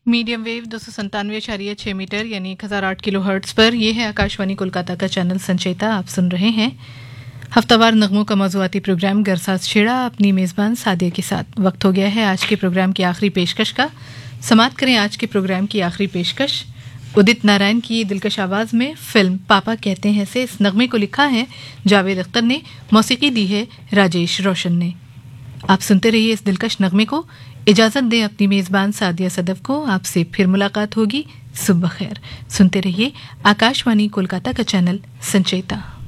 Medium wave 297.6 metre यानी 1008 kilo hertz पर यह है आकाशवाणी कोलकाता का चैनल संचेता। आप सुन रहे हैं हफ्तावार नगमों का मौजुआती प्रोग्राम गरसाज छेड़ा अपनी मेज़बान सादिया के साथ। वक्त हो गया है आज के प्रोग्राम की आखिरी पेशकश का। समाप्त करें आज के प्रोग्राम की आखिरी पेशकश उदित नारायण की दिलकश आवाज़ में फिल्म पापा कहते हैं से इस नगमे को लिखा है जावेद अख्तर ने, मौसीकी दी है राजेश रोशन ने। आप सुनते रहिए इस दिलकश नगमे को। इजाजत दें अपनी मेज़बान सादिया सदफ को। आपसे फिर मुलाकात होगी। सुबह खैर। सुनते रहिए आकाशवाणी कोलकाता का चैनल संचेता।